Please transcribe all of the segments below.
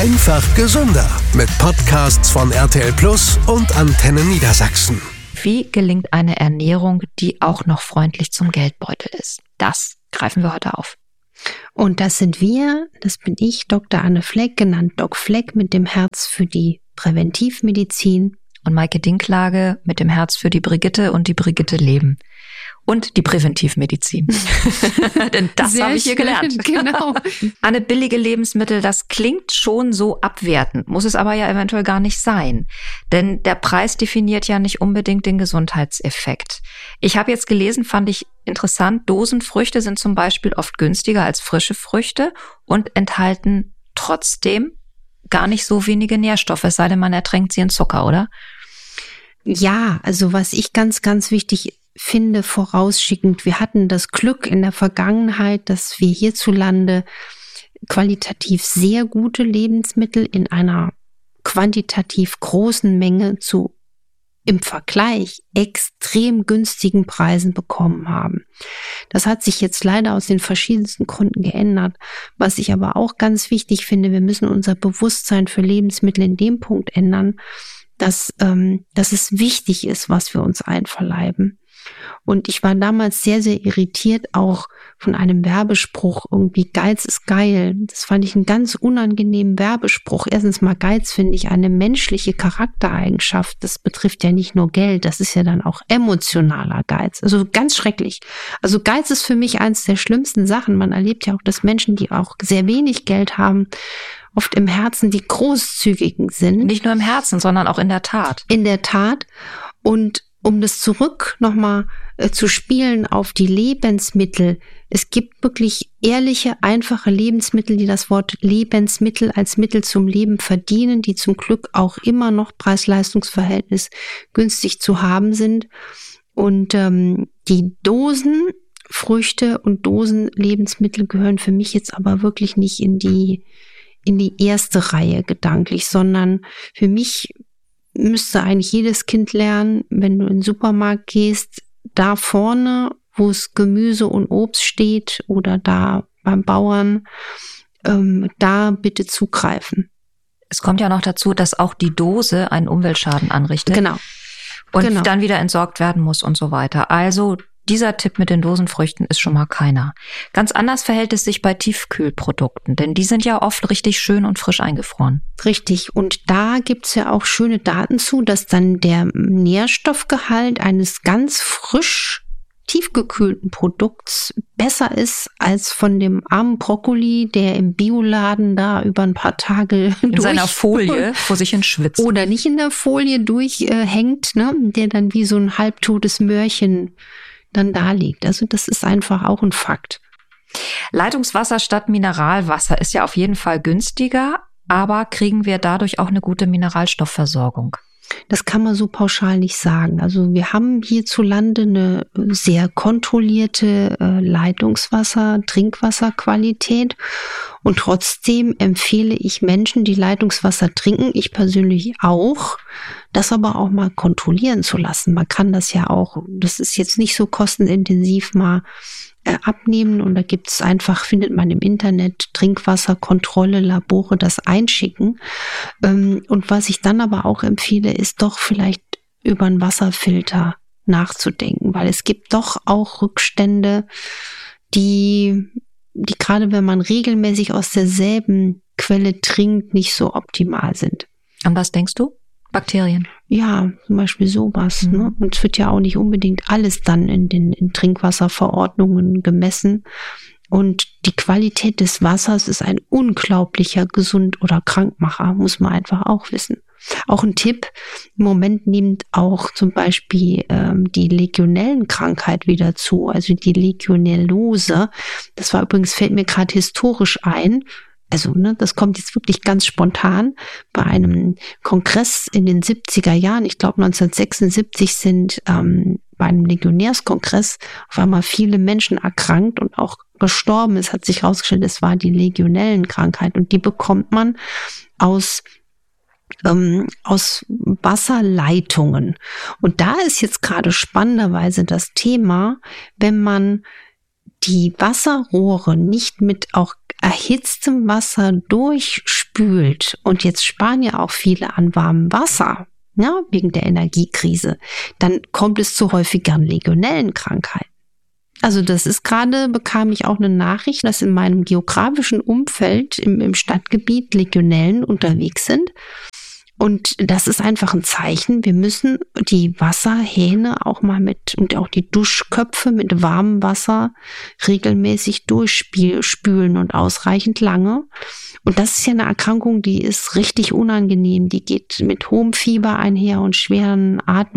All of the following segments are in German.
Einfach gesünder mit Podcasts von RTL Plus und Antenne Niedersachsen. Wie gelingt eine Ernährung, die auch noch freundlich zum Geldbeutel ist? Das greifen wir heute auf. Und das sind wir, das bin ich, Dr. Anne Fleck, genannt Doc Fleck, mit dem Herz für die Präventivmedizin. Und Maike Dinklage mit dem Herz für die Brigitte und die Brigitte leben. Und die Präventivmedizin. Denn das habe ich hier gelernt. Genau. Anne, billige Lebensmittel, das klingt schon so abwertend, muss es aber ja eventuell gar nicht sein. Denn der Preis definiert ja nicht unbedingt den Gesundheitseffekt. Ich habe jetzt gelesen, fand ich interessant, Dosenfrüchte sind zum Beispiel oft günstiger als frische Früchte und enthalten trotzdem gar nicht so wenige Nährstoffe, es sei denn, man ertränkt sie in Zucker, oder? Ja, also was ich ganz, ganz wichtig finde, vorausschickend, wir hatten das Glück in der Vergangenheit, dass wir hierzulande qualitativ sehr gute Lebensmittel in einer quantitativ großen Menge zu im Vergleich extrem günstigen Preisen bekommen haben. Das hat sich jetzt leider aus den verschiedensten Gründen geändert. Was ich aber auch ganz wichtig finde, wir müssen unser Bewusstsein für Lebensmittel in dem Punkt ändern, dass es wichtig ist, was wir uns einverleiben. Und ich war damals sehr, sehr irritiert auch von einem Werbespruch, irgendwie Geiz ist geil. Das fand ich einen ganz unangenehmen Werbespruch. Erstens mal, Geiz finde ich eine menschliche Charaktereigenschaft. Das betrifft ja nicht nur Geld, das ist ja dann auch emotionaler Geiz. Also ganz schrecklich. Also Geiz ist für mich eins der schlimmsten Sachen. Man erlebt ja auch, dass Menschen, die auch sehr wenig Geld haben, oft im Herzen die Großzügigen sind. Nicht nur im Herzen, sondern auch in der Tat. In der Tat. Und um das zurück nochmal zu spielen auf die Lebensmittel. Es gibt wirklich ehrliche, einfache Lebensmittel, die das Wort Lebensmittel als Mittel zum Leben verdienen, die zum Glück auch immer noch Preis-Leistungs-Verhältnis günstig zu haben sind. Und die Dosenfrüchte und Dosenlebensmittel gehören für mich jetzt aber wirklich nicht in die erste Reihe gedanklich, sondern für mich müsste eigentlich jedes Kind lernen, wenn du in den Supermarkt gehst, da vorne, wo es Gemüse und Obst steht oder da beim Bauern, da bitte zugreifen. Es kommt ja noch dazu, dass auch die Dose einen Umweltschaden anrichtet. Genau. Und dann wieder entsorgt werden muss und so weiter. Also dieser Tipp mit den Dosenfrüchten ist schon mal keiner. Ganz anders verhält es sich bei Tiefkühlprodukten, denn die sind ja oft richtig schön und frisch eingefroren. Richtig. Und da gibt's ja auch schöne Daten zu, dass dann der Nährstoffgehalt eines ganz frisch tiefgekühlten Produkts besser ist als von dem armen Brokkoli, der im Bioladen da über ein paar Tage in seiner Folie vor sich hin schwitzt. Oder nicht in der Folie durchhängt, ne, der dann wie so ein halbtotes Möhrchen dann da liegt. Also das ist einfach auch ein Fakt. Leitungswasser statt Mineralwasser ist ja auf jeden Fall günstiger, aber kriegen wir dadurch auch eine gute Mineralstoffversorgung? Das kann man so pauschal nicht sagen. Also wir haben hierzulande eine sehr kontrollierte Trinkwasserqualität und trotzdem empfehle ich Menschen, die Leitungswasser trinken, ich persönlich auch, das aber auch mal kontrollieren zu lassen. Man kann das ja auch, das ist jetzt nicht so kostenintensiv, mal abnehmen und da gibt's einfach, findet man im Internet Trinkwasserkontrolle, Labore, das einschicken. Und was ich dann aber auch empfehle, ist doch vielleicht über einen Wasserfilter nachzudenken, weil es gibt doch auch Rückstände, die gerade wenn man regelmäßig aus derselben Quelle trinkt, nicht so optimal sind. An was denkst du? Bakterien? Ja, zum Beispiel sowas. Ne? Und es wird ja auch nicht unbedingt alles dann in Trinkwasserverordnungen gemessen. Und die Qualität des Wassers ist ein unglaublicher Gesund- oder Krankmacher, muss man einfach auch wissen. Auch ein Tipp, im Moment nimmt auch zum Beispiel die Legionellenkrankheit wieder zu, also die Legionellose. Das war übrigens, fällt mir gerade historisch ein, also das kommt jetzt wirklich ganz spontan, bei einem Kongress in den 70er Jahren, ich glaube 1976 sind bei einem Legionärskongress auf einmal viele Menschen erkrankt und auch gestorben. Es hat sich herausgestellt, es war die Legionellenkrankheit und die bekommt man aus Wasserleitungen. Und da ist jetzt gerade spannenderweise das Thema, wenn man die Wasserrohre nicht mit auch erhitztem Wasser durchspült, und jetzt sparen ja auch viele an warmem Wasser, ja, wegen der Energiekrise, dann kommt es zu häufigeren Legionellenkrankheiten. Also das ist gerade, bekam ich auch eine Nachricht, dass in meinem geografischen Umfeld im Stadtgebiet Legionellen unterwegs sind. Und das ist einfach ein Zeichen, wir müssen die Wasserhähne auch mal und auch die Duschköpfe mit warmem Wasser regelmäßig durchspülen und ausreichend lange. Und das ist ja eine Erkrankung, die ist richtig unangenehm. Die geht mit hohem Fieber einher und schweren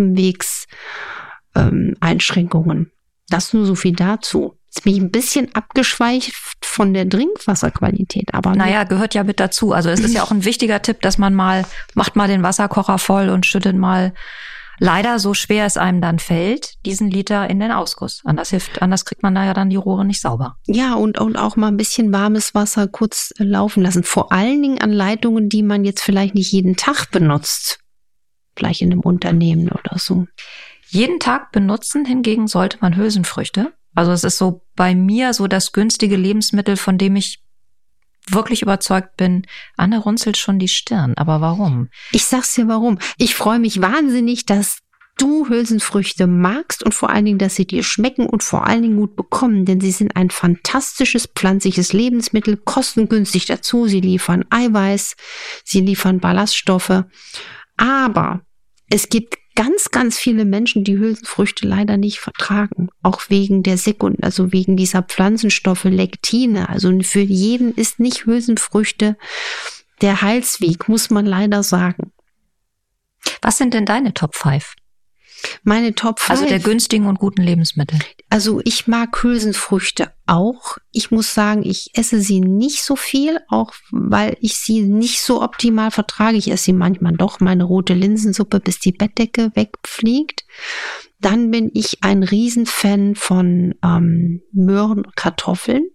Atemwegseinschränkungen. Das nur so viel dazu. Jetzt bin ich ein bisschen abgeschweift von der Trinkwasserqualität, aber naja, gehört ja mit dazu. Also es ist ja auch ein wichtiger Tipp, dass man macht mal den Wasserkocher voll und schüttet mal, leider so schwer es einem dann fällt, diesen Liter in den Ausguss. Anders kriegt man da ja dann die Rohre nicht sauber. Ja, und auch mal ein bisschen warmes Wasser kurz laufen lassen. Vor allen Dingen an Leitungen, die man jetzt vielleicht nicht jeden Tag benutzt. Vielleicht in einem Unternehmen oder so. Jeden Tag benutzen hingegen sollte man Hülsenfrüchte. Also es ist so bei mir so das günstige Lebensmittel, von dem ich wirklich überzeugt bin. Anne runzelt schon die Stirn. Aber warum? Ich sag's dir warum. Ich freue mich wahnsinnig, dass du Hülsenfrüchte magst und vor allen Dingen, dass sie dir schmecken und vor allen Dingen gut bekommen, denn sie sind ein fantastisches pflanzliches Lebensmittel, kostengünstig dazu. Sie liefern Eiweiß, sie liefern Ballaststoffe. Aber es gibt ganz, ganz viele Menschen, die Hülsenfrüchte leider nicht vertragen. Auch wegen der wegen dieser Pflanzenstoffe, Lektine. Also für jeden ist nicht Hülsenfrüchte der Heilsweg, muss man leider sagen. Was sind denn deine Top 5? Meine Top 5. Also der günstigen und guten Lebensmittel. Also ich mag Hülsenfrüchte auch. Ich muss sagen, ich esse sie nicht so viel, auch weil ich sie nicht so optimal vertrage. Ich esse sie manchmal doch, meine rote Linsensuppe, bis die Bettdecke wegfliegt. Dann bin ich ein Riesenfan von Möhren und Kartoffeln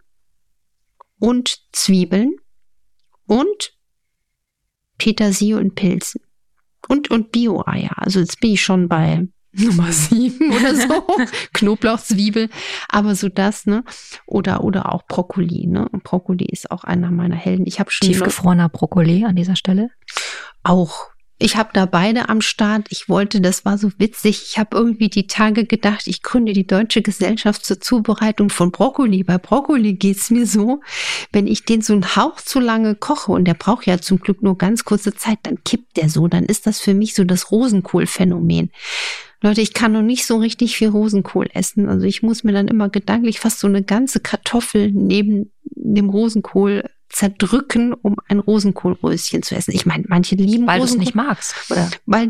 und Zwiebeln und Petersilie und Pilzen und Bio-Eier. Also jetzt bin ich schon bei Nummer 7 oder so. Knoblauch, Zwiebel, aber so das, ne? Oder auch Brokkoli, ne? Brokkoli ist auch einer meiner Helden. Ich habe schon tiefgefrorener Brokkoli an dieser Stelle. Auch. Ich habe da beide am Start. Das war so witzig. Ich habe irgendwie die Tage gedacht, ich gründe die Deutsche Gesellschaft zur Zubereitung von Brokkoli. Bei Brokkoli geht's mir so, wenn ich den so einen Hauch zu lange koche, und der braucht ja zum Glück nur ganz kurze Zeit, dann kippt der so. Dann ist das für mich so das Rosenkohl-Phänomen. Leute, ich kann noch nicht so richtig viel Rosenkohl essen. Also ich muss mir dann immer gedanklich fast so eine ganze Kartoffel neben dem Rosenkohl zerdrücken, um ein Rosenkohlröschen zu essen. Ich meine, manche lieben weil Rosenkohl. Weil du es nicht magst, oder? Weil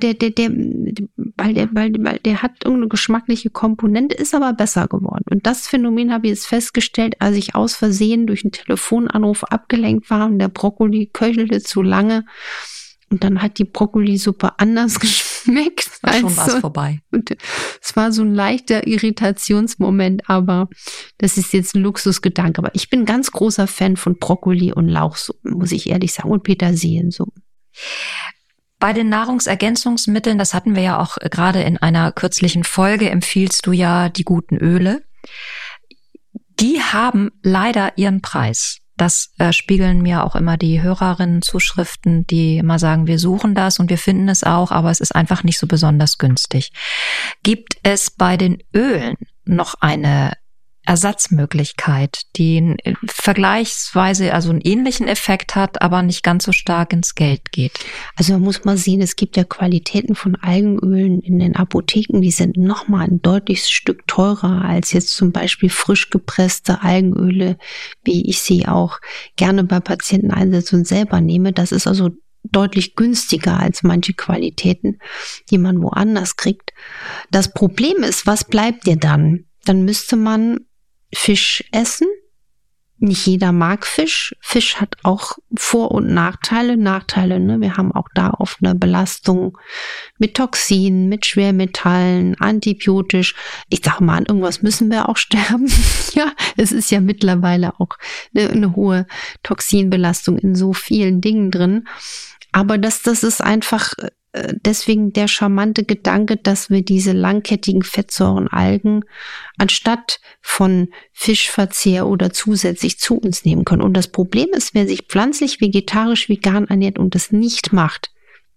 der hat irgendeine geschmackliche Komponente, ist aber besser geworden. Und das Phänomen habe ich jetzt festgestellt, als ich aus Versehen durch einen Telefonanruf abgelenkt war und der Brokkoli köchelte zu lange. Und dann hat die Brokkolisuppe anders geschmeckt. War schon was vorbei. Und es war so ein leichter Irritationsmoment, aber das ist jetzt ein Luxusgedanke. Aber ich bin ganz großer Fan von Brokkoli und Lauchsuppen, muss ich ehrlich sagen, und Petersiliensuppen. Bei den Nahrungsergänzungsmitteln, das hatten wir ja auch gerade in einer kürzlichen Folge, empfiehlst du ja die guten Öle. Die haben leider ihren Preis. Das spiegeln mir auch immer die Hörerinnen-Zuschriften, die immer sagen, wir suchen das und wir finden es auch, aber es ist einfach nicht so besonders günstig. Gibt es bei den Ölen noch eine Ersatzmöglichkeit, die vergleichsweise also einen ähnlichen Effekt hat, aber nicht ganz so stark ins Geld geht? Also man muss mal sehen, es gibt ja Qualitäten von Algenölen in den Apotheken, die sind nochmal ein deutliches Stück teurer als jetzt zum Beispiel frisch gepresste Algenöle, wie ich sie auch gerne bei Patienten einsetze und selber nehme. Das ist also deutlich günstiger als manche Qualitäten, die man woanders kriegt. Das Problem ist, was bleibt dir dann? Dann müsste man Fisch essen. Nicht jeder mag Fisch. Fisch hat auch Vor- und Nachteile. Ne? Wir haben auch da oft eine Belastung mit Toxinen, mit Schwermetallen, antibiotisch. Ich sage mal, an irgendwas müssen wir auch sterben. Ja, es ist ja mittlerweile auch eine hohe Toxinbelastung in so vielen Dingen drin. Aber das ist einfach deswegen der charmante Gedanke, dass wir diese langkettigen Fettsäuren Algen anstatt von Fischverzehr oder zusätzlich zu uns nehmen können. Und das Problem ist, wer sich pflanzlich, vegetarisch, vegan ernährt und das nicht macht,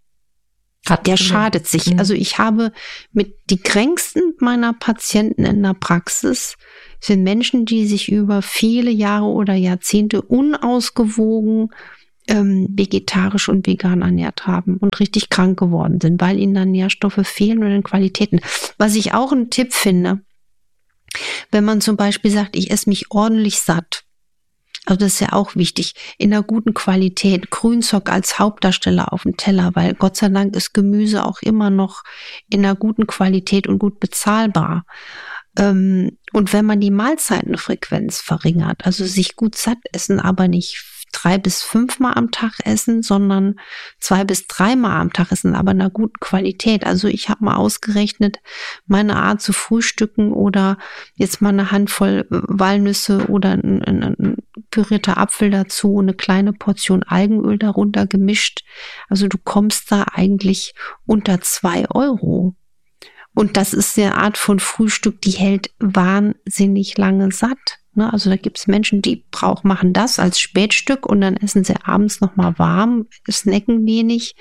der schadet sich. Also ich habe mit die kränksten meiner Patienten in der Praxis sind Menschen, die sich über viele Jahre oder Jahrzehnte unausgewogen vegetarisch und vegan ernährt haben und richtig krank geworden sind, weil ihnen dann Nährstoffe fehlen und in Qualitäten. Was ich auch einen Tipp finde, wenn man zum Beispiel sagt, ich esse mich ordentlich satt, also das ist ja auch wichtig, in einer guten Qualität, Grünzeug als Hauptdarsteller auf dem Teller, weil Gott sei Dank ist Gemüse auch immer noch in einer guten Qualität und gut bezahlbar. Und wenn man die Mahlzeitenfrequenz verringert, also sich gut satt essen, aber nicht 3 bis 5 Mal am Tag essen, sondern 2 bis 3 Mal am Tag essen, aber in einer guten Qualität. Also ich habe mal ausgerechnet, meine Art zu frühstücken oder jetzt mal eine Handvoll Walnüsse oder ein pürierter Apfel dazu, eine kleine Portion Algenöl darunter gemischt. Also du kommst da eigentlich unter 2 €. Und das ist eine Art von Frühstück, die hält wahnsinnig lange satt. Also da gibt es Menschen, die machen das als Spätstück und dann essen sie abends nochmal warm, snacken wenig.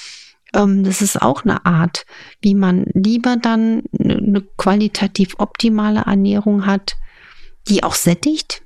Das ist auch eine Art, wie man lieber dann eine qualitativ optimale Ernährung hat, die auch sättigt.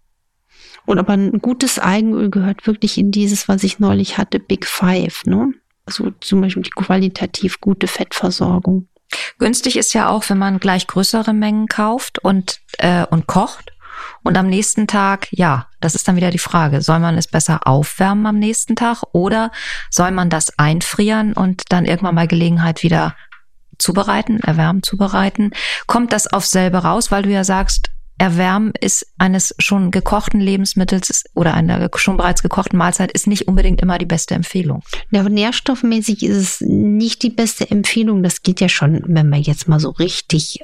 Und aber ein gutes Algenöl gehört wirklich in dieses, was ich neulich hatte, Big Five. Ne? Also zum Beispiel die qualitativ gute Fettversorgung. Günstig ist ja auch, wenn man gleich größere Mengen kauft und kocht. Und am nächsten Tag, ja, das ist dann wieder die Frage, soll man es besser aufwärmen am nächsten Tag oder soll man das einfrieren und dann irgendwann mal Gelegenheit wieder erwärmen, zubereiten? Kommt das aufs selbe raus, weil du ja sagst, Erwärmen ist eines schon gekochten Lebensmittels oder einer schon bereits gekochten Mahlzeit ist nicht unbedingt immer die beste Empfehlung. Ja, nährstoffmäßig ist es nicht die beste Empfehlung. Das geht ja schon, wenn wir jetzt mal so richtig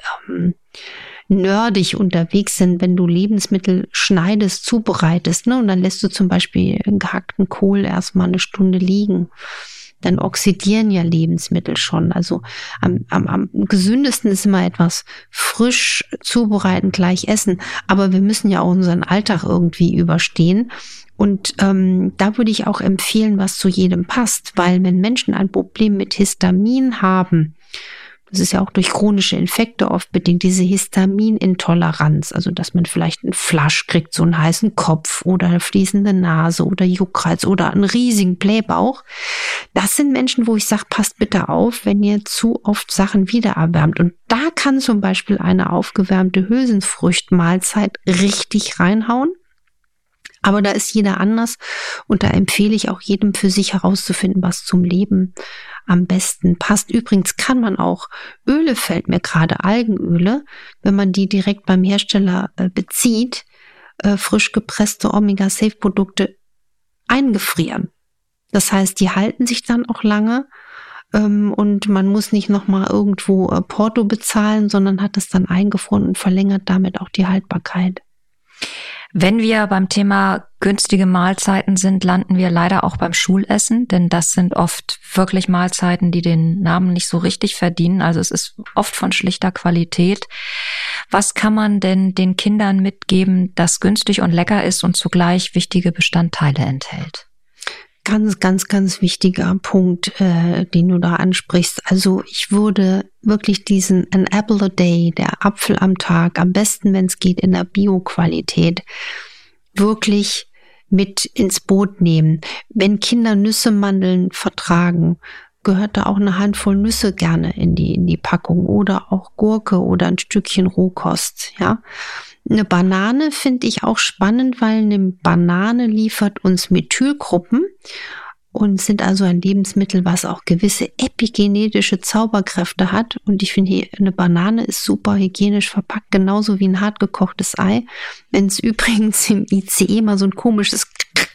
nerdig unterwegs sind, wenn du Lebensmittel schneidest, zubereitest, ne? Und dann lässt du zum Beispiel einen gehackten Kohl erstmal eine Stunde liegen. Dann oxidieren ja Lebensmittel schon. Also am gesündesten ist immer etwas frisch zubereiten, gleich essen. Aber wir müssen ja auch unseren Alltag irgendwie überstehen. Und da würde ich auch empfehlen, was zu jedem passt. Weil wenn Menschen ein Problem mit Histamin haben, das ist ja auch durch chronische Infekte oft bedingt, diese Histaminintoleranz, also dass man vielleicht einen Flasch kriegt, so einen heißen Kopf oder eine fließende Nase oder Juckreiz oder einen riesigen Blähbauch. Das sind Menschen, wo ich sage, passt bitte auf, wenn ihr zu oft Sachen wiedererwärmt. Und da kann zum Beispiel eine aufgewärmte Hülsenfrüchtmahlzeit richtig reinhauen. Aber da ist jeder anders und da empfehle ich auch jedem für sich herauszufinden, was zum Leben am besten passt. Übrigens kann man auch Öle, fällt mir gerade, Algenöle, wenn man die direkt beim Hersteller bezieht, frisch gepresste Omega-Safe-Produkte eingefrieren. Das heißt, die halten sich dann auch lange und man muss nicht nochmal irgendwo Porto bezahlen, sondern hat es dann eingefroren und verlängert damit auch die Haltbarkeit. Wenn wir beim Thema günstige Mahlzeiten sind, landen wir leider auch beim Schulessen, denn das sind oft wirklich Mahlzeiten, die den Namen nicht so richtig verdienen. Also es ist oft von schlichter Qualität. Was kann man denn den Kindern mitgeben, das günstig und lecker ist und zugleich wichtige Bestandteile enthält? Ganz, ganz, ganz wichtiger Punkt, den du da ansprichst. Also ich würde wirklich an apple a day, der Apfel am Tag, am besten, wenn es geht, in der Bio-Qualität, wirklich mit ins Boot nehmen. Wenn Kinder Nüsse, Mandeln vertragen, gehört da auch eine Handvoll Nüsse gerne in die Packung oder auch Gurke oder ein Stückchen Rohkost, ja. Eine Banane finde ich auch spannend, weil eine Banane liefert uns Methylgruppen und sind also ein Lebensmittel, was auch gewisse epigenetische Zauberkräfte hat. Und ich finde, hier eine Banane ist super hygienisch verpackt, genauso wie ein hartgekochtes Ei. Wenn es übrigens im ICE mal so ein komisches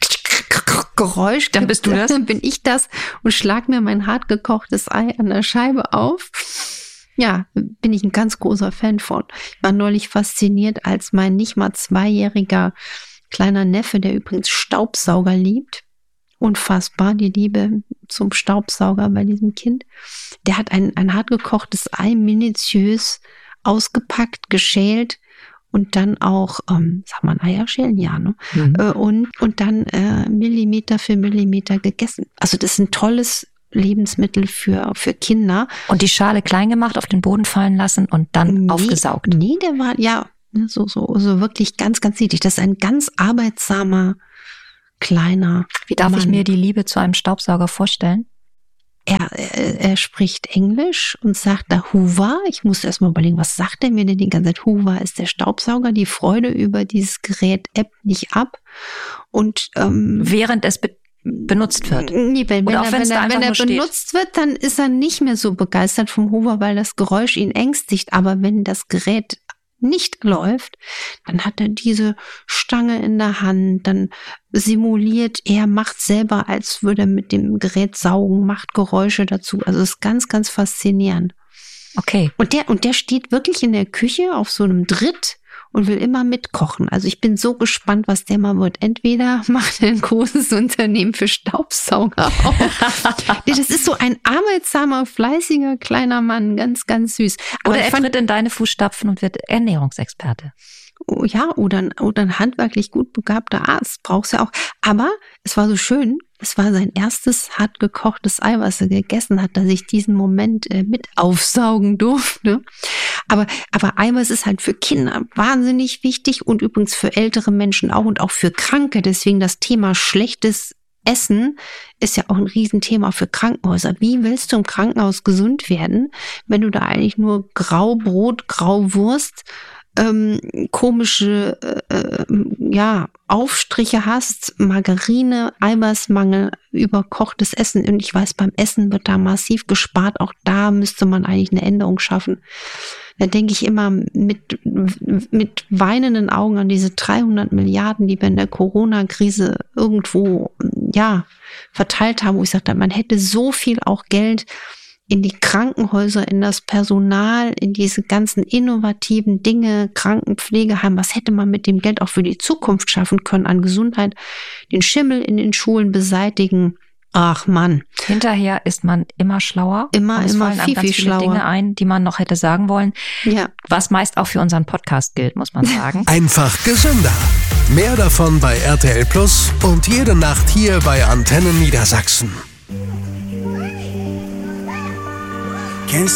Geräusch dann bist du das? Dann bin ich das und schlag mir mein hartgekochtes Ei an der Scheibe auf. Ja, bin ich ein ganz großer Fan von. Ich war neulich fasziniert, als mein nicht mal 2-jähriger kleiner Neffe, der übrigens Staubsauger liebt, unfassbar, die Liebe zum Staubsauger bei diesem Kind. Der hat ein hartgekochtes Ei minutiös ausgepackt, geschält und dann auch, sagt man Eier schälen? Ja, ne? Und dann Millimeter für Millimeter gegessen. Also das ist ein tolles Lebensmittel für Kinder. Und die Schale klein gemacht, auf den Boden fallen lassen und dann aufgesaugt. Nee, der war, ja, so wirklich ganz, ganz niedlich. Das ist ein ganz arbeitsamer, kleiner Wie darf Mann. ich mir die Liebe zu einem Staubsauger vorstellen? Er spricht Englisch und sagt da Hoover. Ich muss erst mal überlegen, was sagt er mir denn die ganze Zeit? Hoover ist der Staubsauger. Die Freude über dieses Gerät ebbt nicht ab. Und während es benutzt wird. Nee, wenn er benutzt wird, dann ist er nicht mehr so begeistert vom Hoover, weil das Geräusch ihn ängstigt. Aber wenn das Gerät nicht läuft, dann hat er diese Stange in der Hand, dann simuliert er, macht selber, als würde er mit dem Gerät saugen, macht Geräusche dazu. Also es ist ganz, ganz faszinierend. Okay. Und der steht wirklich in der Küche auf so einem Dritt und will immer mitkochen. Also ich bin so gespannt, was der mal wird. Entweder macht er ein großes Unternehmen für Staubsauger auf. Das ist so ein arbeitsamer, fleißiger, kleiner Mann, ganz, ganz süß. Aber oder er tritt in deine Fußstapfen und wird Ernährungsexperte. Ja, oder ein handwerklich gut begabter Arzt, brauchst du ja auch. Aber es war so schön, es war sein erstes hart gekochtes Ei, was er gegessen hat, dass ich diesen Moment mit aufsaugen durfte. Aber Eiweiß ist halt für Kinder wahnsinnig wichtig und übrigens für ältere Menschen auch und auch für Kranke. Deswegen das Thema schlechtes Essen ist ja auch ein Riesenthema für Krankenhäuser. Wie willst du im Krankenhaus gesund werden, wenn du da eigentlich nur Graubrot, Grauwurst, komische Aufstriche hast, Margarine, Eiweißmangel, überkochtes Essen. Und ich weiß, beim Essen wird da massiv gespart. Auch da müsste man eigentlich eine Änderung schaffen. Da denke ich immer mit weinenden Augen an diese 300 Milliarden, die wir in der Corona-Krise irgendwo verteilt haben, wo ich sagte, man hätte so viel auch Geld in die Krankenhäuser, in das Personal, in diese ganzen innovativen Dinge, Krankenpflegeheim. Was hätte man mit dem Geld auch für die Zukunft schaffen können an Gesundheit? Den Schimmel in den Schulen beseitigen. Ach Mann. Hinterher ist man immer schlauer. Immer viel schlauer. Dinge ein, die man noch hätte sagen wollen. Ja. Was meist auch für unseren Podcast gilt, muss man sagen. Einfach gesünder. Mehr davon bei RTL Plus und jede Nacht hier bei Antenne Niedersachsen. Kennst